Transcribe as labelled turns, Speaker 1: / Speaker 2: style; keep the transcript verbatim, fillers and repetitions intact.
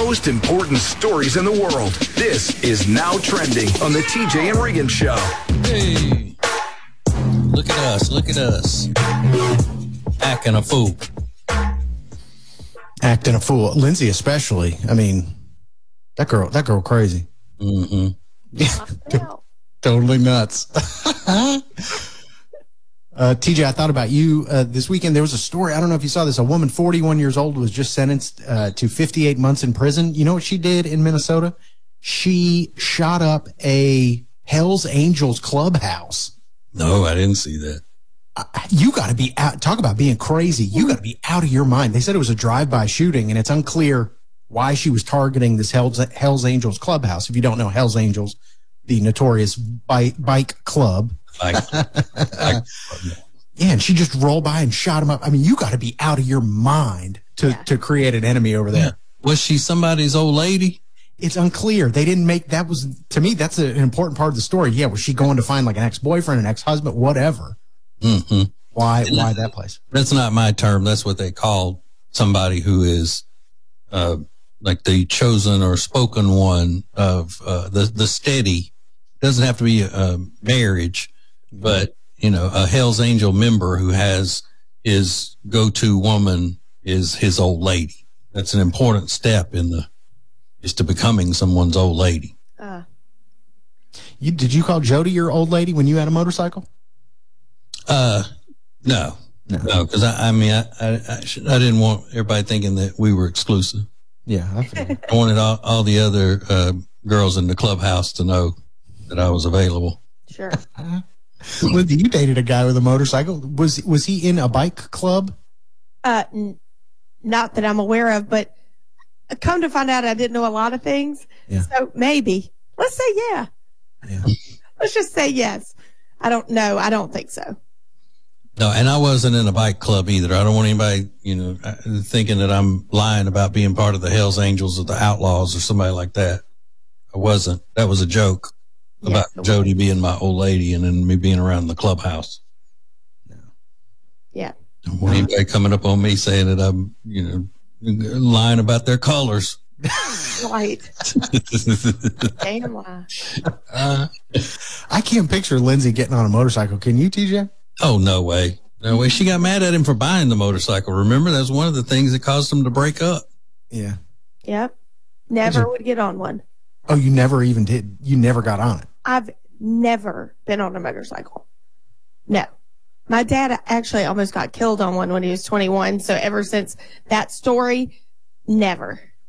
Speaker 1: most important stories in the world. This is Now Trending on the T J and Regan Show.
Speaker 2: Hey, look at us, look at us. Acting a fool.
Speaker 3: Acting a fool. Lindsay especially. I mean, that girl, that girl crazy.
Speaker 2: Mm-hmm.
Speaker 3: Yeah. Totally nuts. uh, T J, I thought about you uh, this weekend. There was a story. I don't know if you saw this. A woman, forty-one years old, was just sentenced uh, to fifty-eight months in prison. You know what she did in Minnesota? She shot up a Hell's Angels clubhouse.
Speaker 2: No, I didn't see that.
Speaker 3: Uh, you got to be out. Talk about being crazy. You got to be out of your mind. They said it was a drive-by shooting, and it's unclear why she was targeting this Hell's, Hell's Angels clubhouse. If you don't know Hell's Angels, the notorious bike, bike club.
Speaker 2: Bike. Bike.
Speaker 3: Yeah, and she just rolled by and shot him up. I mean, you got to be out of your mind to, yeah. to create an enemy over there.
Speaker 2: Yeah. Was she somebody's old lady?
Speaker 3: It's unclear. They didn't make, that was, to me, that's a, an important part of the story. Yeah, was she going to find like an ex-boyfriend, an ex-husband, whatever?
Speaker 2: Mm-hmm.
Speaker 3: Why, and why that place?
Speaker 2: That's not my term. That's what they call somebody who is, uh, like the chosen or spoken one of, uh, the, the steady. Doesn't have to be a marriage, but, you know, a Hell's Angel member who has his go-to woman is his old lady. That's an important step in the, is to becoming someone's old lady.
Speaker 4: Uh.
Speaker 3: You, did you call Jody your old lady when you had a motorcycle?
Speaker 2: Uh, no, no, no, because I, I mean, I, I, I, should, I didn't want everybody thinking that we were exclusive.
Speaker 3: Yeah, I, feel
Speaker 2: I wanted all, all the other uh, girls in the clubhouse to know that I was available.
Speaker 4: Sure.
Speaker 3: Lindsay, you dated a guy with a motorcycle. Was was he in a bike club?
Speaker 4: Uh, n- not that I'm aware of, but come to find out, I didn't know a lot of things.
Speaker 3: Yeah.
Speaker 4: So maybe. Let's say yeah.
Speaker 3: Yeah.
Speaker 4: Let's just say yes. I don't know. I don't think so.
Speaker 2: No, and I wasn't in a bike club either. I don't want anybody, you know, thinking that I'm lying about being part of the Hells Angels or the Outlaws or somebody like that. I wasn't. That was a joke about yes, Jody being my old lady and then me being around the clubhouse.
Speaker 3: No.
Speaker 4: Yeah.
Speaker 2: I don't want anybody coming up on me saying that I'm, you know, lying about their colors.
Speaker 4: Right. Damn lie.
Speaker 2: Uh,
Speaker 3: I can't picture Lindsay getting on a motorcycle. Can you, T J?
Speaker 2: Oh, no way. No way. She got mad at him for buying the motorcycle. Remember, that's one of the things that caused them to break up.
Speaker 3: Yeah.
Speaker 4: Yep. Never would get on one.
Speaker 3: Oh, you never even did? You never got on it?
Speaker 4: I've never been on a motorcycle. No. My dad actually almost got killed on one when he was twenty-one. So ever since that story, never.